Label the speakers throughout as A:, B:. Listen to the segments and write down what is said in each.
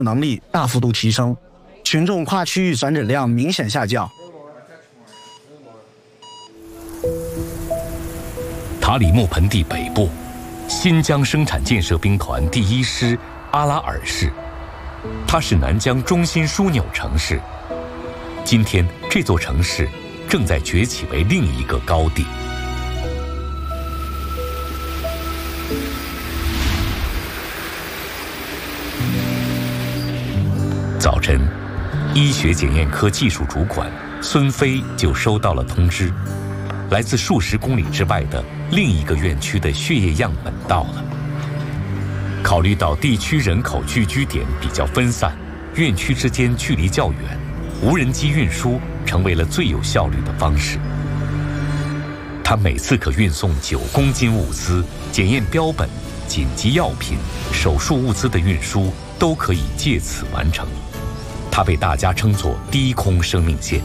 A: 能力大幅度提升，群众跨区域转诊量明显下降。
B: 塔里木盆地北部，新疆生产建设兵团第1师阿拉尔市，它是南疆中心枢纽城市。今天，这座城市正在崛起为另一个高地。早晨，医学检验科技术主管孙飞就收到了通知，来自数十公里之外的另一个院区的血液样本到了。考虑到地区人口聚居点比较分散，院区之间距离较远，无人机运输成为了最有效率的方式。它每次可运送9公斤物资，检验标本、紧急药品、手术物资的运输都可以借此完成。它被大家称作低空生命线。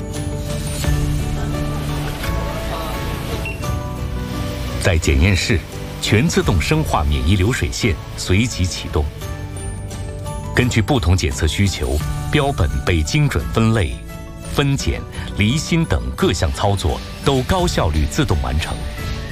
B: 在检验室，全自动生化免疫流水线随即启动。根据不同检测需求，标本被精准分类、分拣、离心等各项操作都高效率自动完成。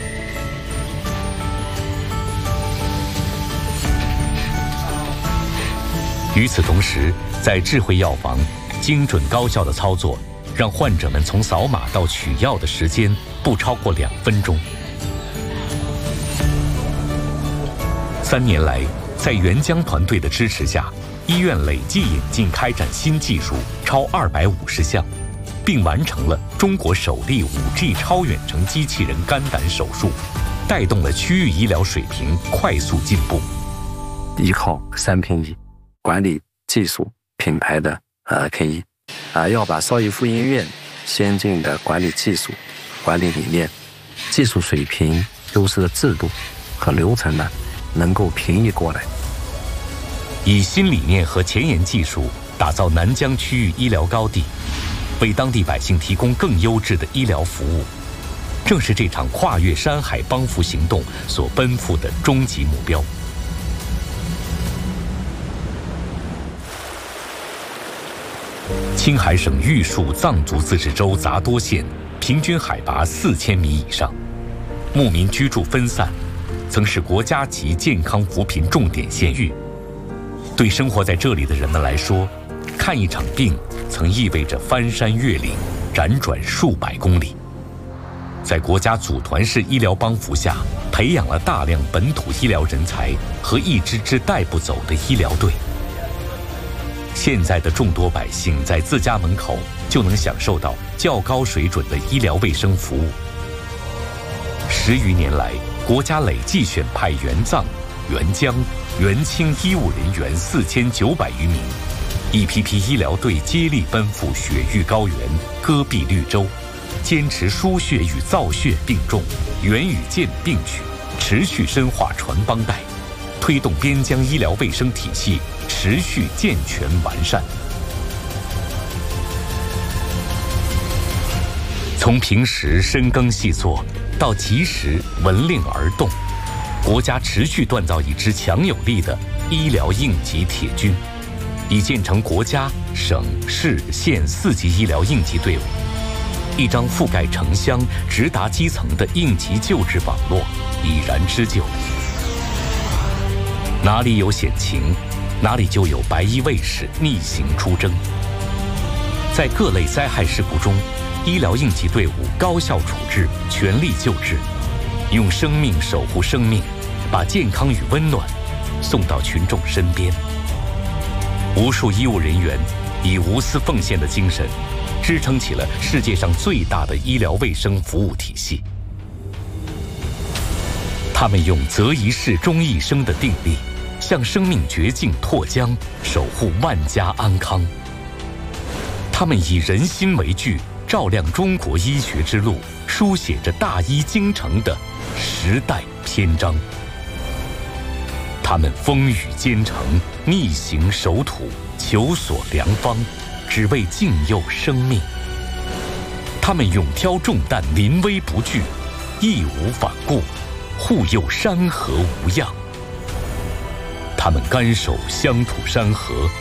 B: 与此同时，在智慧药房，精准高效的操作让患者们从扫码到取药的时间不超过2分钟。3年来，在援疆团队的支持下，医院累计引进开展新技术超250项，并完成了中国首例5G 超远程机器人肝胆手术，带动了区域医疗水平快速进步。
C: 依靠3平1管理技术品牌的平1要把邵逸夫医院先进的管理技术、管理理念、技术水平、优势的制度和流程呢，能够平移过来。
B: 以新理念和前沿技术打造南疆区域医疗高地，为当地百姓提供更优质的医疗服务，正是这场跨越山海帮扶行动所奔赴的终极目标。青海省玉树藏族自治州杂多县平均海拔4000米以上，牧民居住分散，曾是国家级健康扶贫重点县域。对生活在这里的人们来说，看一场病曾意味着翻山越岭，辗转数百公里。在国家组团式医疗帮扶下，培养了大量本土医疗人才和一支支带不走的医疗队。现在的众多百姓在自家门口就能享受到较高水准的医疗卫生服务。10余年来，国家累计选派援藏、援疆、援清医务人员4900余名，一批批医疗队接力奔赴雪域高原、戈壁绿洲，坚持输血与造血并重，援与健并举，持续深化传帮带，推动边疆医疗卫生体系持续健全完善。从平时深耕细作到及时闻令而动，国家持续锻造一支强有力的医疗应急铁军，已建成国家、省、市、县4级医疗应急队伍，一张覆盖城乡、直达基层的应急救治网络已然织就。哪里有险情，哪里就有白衣卫士逆行出征。在各类灾害事故中，医疗应急队伍高效处置，全力救治，用生命守护生命，把健康与温暖送到群众身边。无数医务人员以无私奉献的精神，支撑起了世界上最大的医疗卫生服务体系。他们用择一事终一生的定力，向生命绝境拓疆，守护万家安康。他们以人心为具，照亮中国医学之路，书写着大医精诚的时代篇章。他们风雨兼程，逆行守土，求索良方，只为敬佑生命。他们勇挑重担，临危不惧，义无反顾，护佑山河无恙。 他们甘守乡土山河，